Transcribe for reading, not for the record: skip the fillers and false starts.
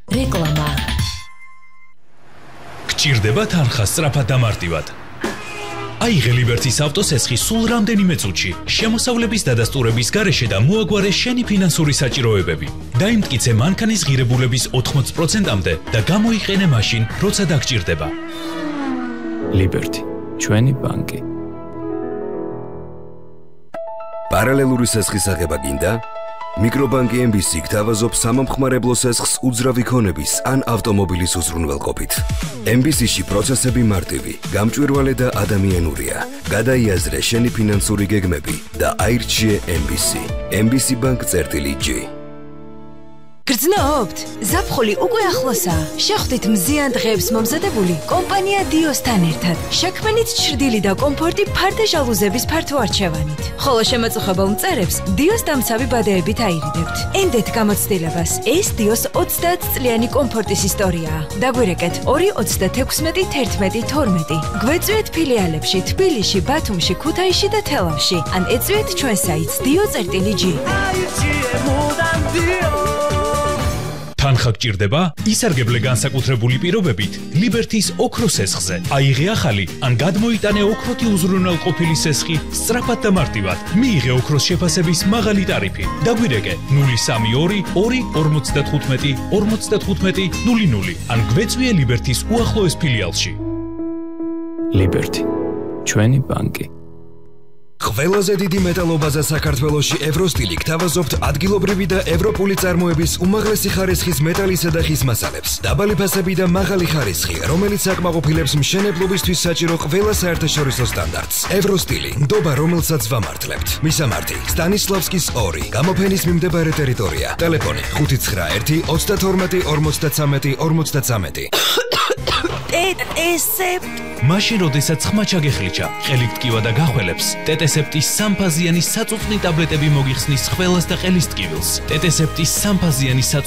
რეკლამა. გჭირდება თანხა სწრაფად და მარტივად. აიღე ლიბერტის ავტოსესხი სულ რამდენიმე წუთში, შემოსავლების დადასტურების გარეშე და მოაგვარე შენი ფინანსური საჭიროებები. დაიმტკიცე მანქანის ღირებულების 80%-მდე და გამოიყენე მაშინ, როცა დაგჭირდება. ლიბერტი, ჩვენი ბანკი. პარალელური სესხის აღება გინდა? მიკრობანკი MBC გთავაზობს სამომხმარებლო სესხს უძრავი ქონების ან ავტომობილის უზრუნველყოფით. MBC-ში პროცესები მარტივი, გამჭვირვალე და ადამიანურია. გადაიაზრე შენი ფინანსური გეგმები და აირჩიე MBC. MBC Bank-G. გრძნობთ? ზაფხული უკვე ახლოსაა. შეხვდით მზიან დღეებს მომზადებული კომპანია დიოსთან ერთად. შექმნით ჩრდილი და კომფორტი ფარდე ჟალუზების ფართო არჩევანით. ხოლო შემაწუხებელ მწერებს დიოს დამცავი ბადეებით აირიდებთ. ენდეთ გამოცდილებას. ეს დიოს 30 წლიანი კომფორტის ისტორიაა. დაგვირეკეთ 2-36-11-12. გვეწვიეთ ფილიალებში თბილისში, ბათუმში, ქუთაისში და თელავში. ან ეწვიეთ ჩვენ საიტს dio.g. თანხა გჭირდება? ისარგებლე განსაკუთრებული პირობებით ლიბერტის ოქროს სესხზე. აიღე ახალი ან გადმოიტანე ოქროთი უზრუნველყოფილი სესხი სწრაფად და მარტივად. მიიღე ოქროს შეფასების მაღალი ტარიფი. დაგვირეკე 032 2 55 00 ან გვეწვიე ლიბერტის უახლოეს ფილიალში. ლიბერტი, ჩვენი ბანკი. ყველაზე დიდი მეტალობაზე საქართველოში ევროსტილი გთავაზობთ ადგილობრივი და ევროპული წარმოების უმაღლესი ხარისხის მეტალისა და ხის მასალებს. დაბალი ფასები და მაღალი ხარისხი, რომელიც აკმაყოფილებს მშენებლობისთვის საჭირო ყველა საერთაშორისო სტანდარტს. ევროსტილი, ნდობა, რომელსაც ვამართლებთ. მისამართი: სტანისლავსკის 2, გამოფენის მიმდებარე ტერიტორია. ტელეფონი: 591 32 53 53. ტეტესეპტ. მაშინ, როდესაც ხმა ჩაგეხლიჩა, ყელით ტკივა და გახველებს, ტეტესეპტის სამფაზიანი საწუწნი ტაბლეტები მოგიხსნის ხველას და ყელის ტკივილს. ტეტესეპტის სამფაზიანი